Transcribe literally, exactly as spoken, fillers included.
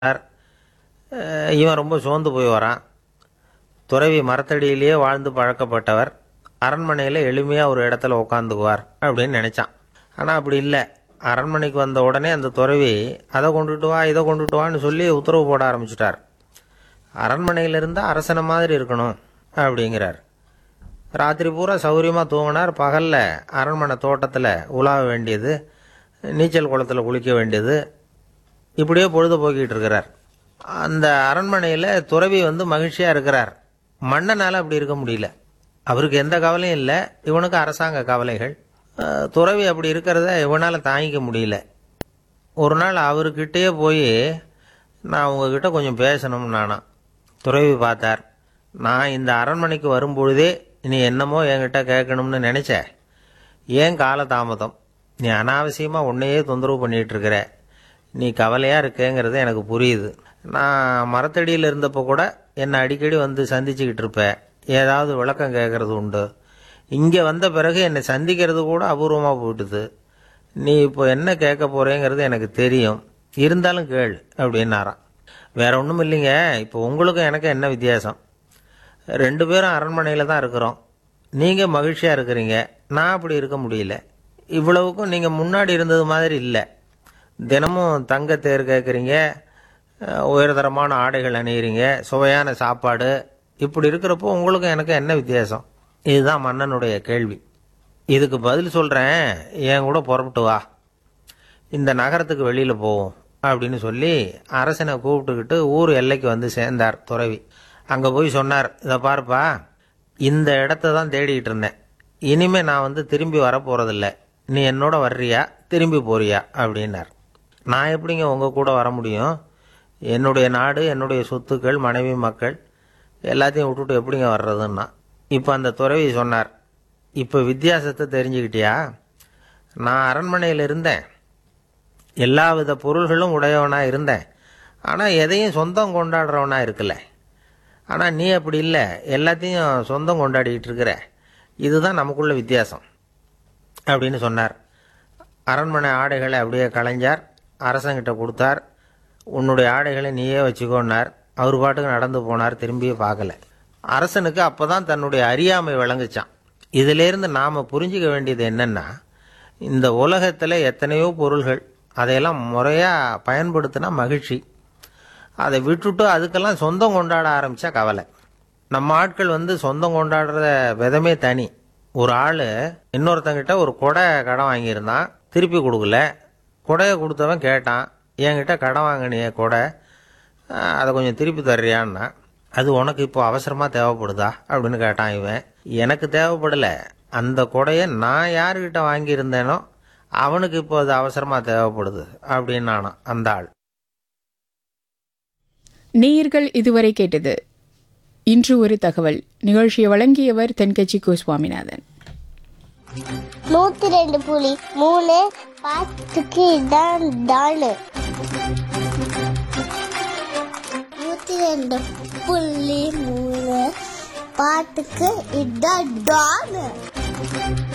அஹ் இவன் ரொம்ப சோர்ந்து போய் வரான். துறவி மரத்தடியிலேயே வாழ்ந்து பழக்கப்பட்டவர், அரண்மனையில் எளிமையாக ஒரு இடத்துல உட்காந்துக்குவார் அப்படின்னு நினச்சான். ஆனால் அப்படி இல்லை. அரண்மனைக்கு வந்த உடனே அந்த துறவி அதை கொண்டுட்டு வா இதை கொண்டுட்டு வான்னு சொல்லி உத்தரவு போட ஆரம்பிச்சிட்டார். அரண்மனையில் இருந்தால் அரசனை மாதிரி இருக்கணும் அப்படிங்கிறார். ராத்திரி பூரா சௌகரியமாக தூங்கினார். பகலில் அரண்மனை தோட்டத்தில் உலாவ வேண்டியது, நீச்சல் குளத்தில் குளிக்க வேண்டியது, இப்படியே பொழுது போக்கிட்டு இருக்கிறார். அந்த அரண்மனையில் துறவி வந்து மகிழ்ச்சியாக இருக்கிறார். மன்னனால் அப்படி இருக்க முடியல. அவருக்கு எந்த கவலையும் இல்லை, இவனுக்கு அரசாங்க கவலைகள். அஹ், துறவி அப்படி இருக்கிறத இவனால் தாங்கிக்க முடியல. ஒரு நாள் அவர்கிட்டயே போய், நான் உங்ககிட்ட கொஞ்சம் பேசணும் நானா. துறவி பார்த்தார். நான் இந்த அரண்மனைக்கு வரும்பொழுதே நீ என்னமோ என்கிட்ட கேட்கணும்னு நினச்ச. ஏன் கால தாமதம்? நீ அனாவசியமாக உன்னையே தொந்தரவு பண்ணிகிட்டு இருக்கிற. நீ கவலையாக இருக்கேங்கிறது எனக்கு புரியுது. நான் மரத்தடியில் இருந்தப்போ கூட என்னை அடிக்கடி வந்து சந்திச்சுக்கிட்டு இருப்ப, ஏதாவது விளக்கம் கேட்கறது உண்டு. இங்கே வந்த பிறகு என்னை சந்திக்கிறது கூட அபூர்வமாக போயிட்டுது. நீ இப்போ என்ன கேட்க போகிறேங்கிறது எனக்கு தெரியும், இருந்தாலும் கேள் அப்படின்னாராம். வேற ஒன்றும் இல்லைங்க, இப்போ உங்களுக்கும் எனக்கு என்ன வித்தியாசம்? ரெண்டு பேரும் அரண்மனையில் தான் இருக்கிறோம். நீங்கள் மகிழ்ச்சியாக இருக்கிறீங்க, நான் அப்படி இருக்க முடியல. இவ்வளவுக்கும் நீங்கள் முன்னாடி இருந்தது மாதிரி இல்லை. தினமும் தங்க தேர் கேட்குறீங்க, உயர்தரமான ஆடைகள் அணியிறீங்க, சுவையான சாப்பாடு. இப்படி இருக்கிறப்போ உங்களுக்கும் எனக்கு என்ன வித்தியாசம்? இதுதான் மன்னனுடைய கேள்வி. இதுக்கு பதில் சொல்கிறேன், என் கூட புறப்பட்டு வா, இந்த நகரத்துக்கு வெளியில் போவோம் அப்படின்னு சொல்லி அரசனை கூப்பிட்டுக்கிட்டு ஊர் எல்லைக்கு வந்து சேர்ந்தார் துறவி. அங்கே போய் சொன்னார், இதை பார்ப்பா, இந்த இடத்த தான் தேடிக்கிட்டு இருந்தேன். இனிமேல் நான் வந்து திரும்பி வரப்போகிறதில்ல. நீ என்னோட வர்றியா திரும்பி போறியா அப்படின்னார். நான் எப்படிங்க உங்கள் கூட வர முடியும்? என்னுடைய நாடு, என்னுடைய சொத்துக்கள், மனைவி, மக்கள் எல்லாத்தையும் விட்டுட்டு எப்படிங்க வர்றதுன்னா. இப்போ அந்த துறவி சொன்னார், இப்போ வித்தியாசத்தை தெரிஞ்சுக்கிட்டியா? நான் அரண்மனையில் இருந்தேன், எல்லா வித பொருள்களும் உடையவனாக இருந்தேன், ஆனால் எதையும் சொந்தம் கொண்டாடுறவனாக இருக்கல. ஆனால் நீ அப்படி இல்லை, எல்லாத்தையும் சொந்தம் கொண்டாடிக்கிட்டு இருக்கிற. இதுதான் நமக்குள்ள வித்தியாசம் அப்படின்னு சொன்னார். அரண்மனை ஆடைகளை அப்படியே களைஞ்சார், அரசங்கிட்ட கொடுத்தார். உன்னுடைய ஆடைகளை நீயே வச்சுக்கோன்னார். அவர் பாட்டுக்கு நடந்து போனார், திரும்பியே பார்க்கல. அரசனுக்கு அப்போ தான் தன்னுடைய அறியாமை விளங்குச்சான். இதிலேருந்து நாம் புரிஞ்சிக்க வேண்டியது என்னென்னா, இந்த உலகத்தில் எத்தனையோ பொருள்கள், அதையெல்லாம் முறையாக பயன்படுத்தினா மகிழ்ச்சி. அதை விட்டுட்டு அதுக்கெல்லாம் சொந்தம் கொண்டாட ஆரம்பித்தா கவலை. நம்ம ஆட்கள் வந்து சொந்தம் கொண்டாடுற விதமே தனி. ஒரு ஆள் இன்னொருத்தங்கிட்ட ஒரு கொடை கடன் வாங்கியிருந்தான், திருப்பி கொடுக்கல. கொடையை கொடுத்தவன் கேட்டான், என்கிட்ட கடன் வாங்கினிய கொடை, அதை கொஞ்சம் திருப்பி தர்றியான்னா. அது உனக்கு இப்போ அவசரமாக தேவைப்படுதா அப்படின்னு கேட்டான் இவன். எனக்கு தேவைப்படலை, அந்த கொடையை நான் யாருக்கிட்ட வாங்கியிருந்தேனோ அவனுக்கு இப்போ அது அவசரமாக தேவைப்படுது அப்படின்னானான் அந்த ஆள். நேயர்கள் இதுவரை கேட்டது இன்று ஒரு தகவல். நிகழ்ச்சியை வழங்கியவர் தென்கட்சி கோ சுவாமிநாதன். நூத்தி ரெண்டு புள்ளி மூணு பாட்டுக்கு இதான் தானு. நூத்தி ரெண்டு புள்ளி மூணு பாட்டுக்கு இதான் டானு.